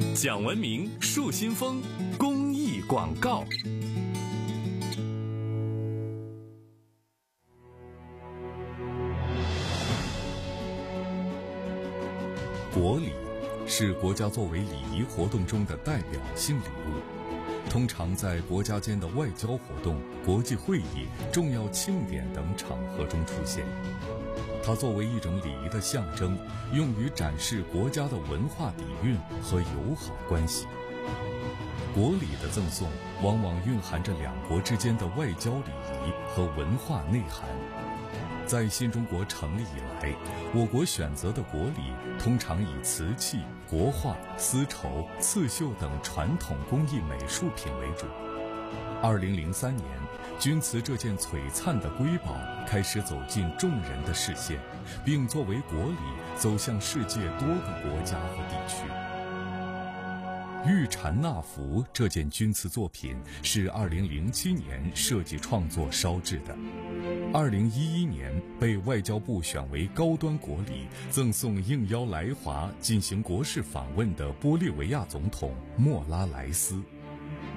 讲文明树新风公益广告。国礼是国家作为礼仪活动中的代表性礼物，通常在国家间的外交活动、国际会议、重要庆典等场合中出现。它作为一种礼仪的象征，用于展示国家的文化底蕴和友好关系。国礼的赠送往往蕴含着两国之间的外交礼仪和文化内涵。在新中国成立以来，我国选择的国礼通常以瓷器、国画、丝绸、刺绣等传统工艺美术品为主。2003年，钧瓷这件璀璨的瑰宝开始走进众人的视线，并作为国礼走向世界多个国家和地区。玉蝉纳福这件钧瓷作品是2007年设计创作烧制的，2011年被外交部选为高端国礼，赠送应邀来华进行国事访问的玻利维亚总统莫拉莱斯。